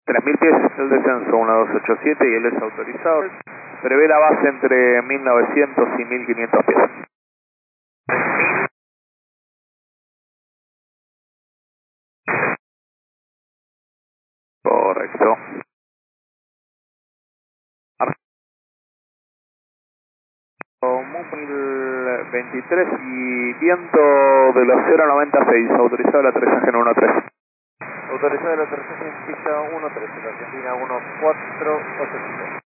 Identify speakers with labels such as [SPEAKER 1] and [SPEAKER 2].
[SPEAKER 1] 3000 pies es el descenso, 1287 y él es autorizado. Prevé la base entre 1900 y 1500 pies. Correcto. 1023 y viento de los 096, autorizado el aterrizaje en 13.
[SPEAKER 2] Autorizado el aterrizaje en pista 13, la Argentina 1485.